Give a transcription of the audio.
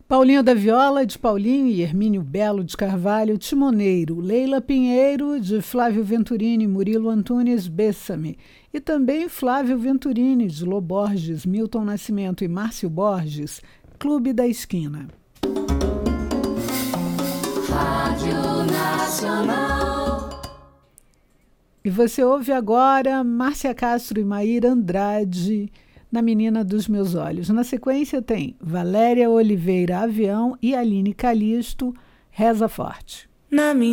Paulinho da Viola, de Paulinho, e Hermínio Belo de Carvalho, Timoneiro, Leila Pinheiro, de Flávio Venturini, Murilo Antunes, Bessame, e também Flávio Venturini, de Lô Borges, Milton Nascimento e Márcio Borges, Clube da Esquina. Rádio Nacional. E você ouve agora Márcia Castro e Maíra Andrade, Na Menina dos Meus Olhos. Na sequência tem Valéria Oliveira Avião e Aline Calixto, Reza Forte. Na